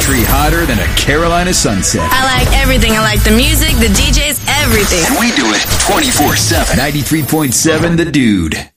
country hotter than a Carolina sunset. I like everything. I like the music, the DJs, everything. And we do it 24/7. 93.7 The Dude.